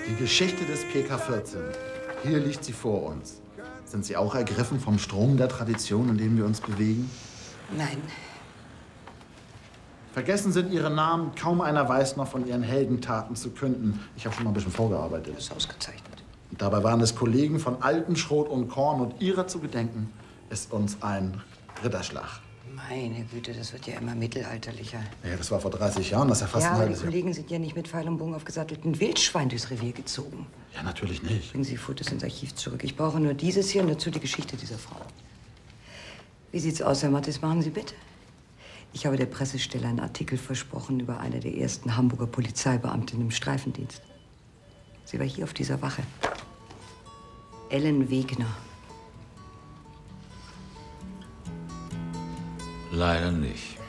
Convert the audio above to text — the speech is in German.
Die Geschichte des PK 14. Hier liegt sie vor uns. Sind Sie auch ergriffen vom Strom der Tradition, in dem wir uns bewegen? Nein. Vergessen sind Ihre Namen. Kaum einer weiß noch von Ihren Heldentaten zu künden. Ich habe schon mal ein bisschen vorgearbeitet. Das ist ausgezeichnet. Und dabei waren es Kollegen von Alten, Schrot und Korn. Und Ihrer zu gedenken, ist uns ein Ritterschlag. Meine Güte, das wird ja immer mittelalterlicher. Ja, das war vor 30 Jahren. Das ist ja fast Ja, ein aber die halbes Jahr. Kollegen sind ja nicht mit Pfeil und Bogen auf gesattelten Wildschwein durchs Revier gezogen. Ja, natürlich nicht. Bringen Sie Fotos ins Archiv zurück. Ich brauche nur dieses hier und dazu die Geschichte dieser Frau. Wie sieht's aus, Herr Mattes? Machen Sie bitte. Ich habe der Pressestelle einen Artikel versprochen über eine der ersten Hamburger Polizeibeamtinnen im Streifendienst. Sie war hier auf dieser Wache. Ellen Wegner. Leider nicht.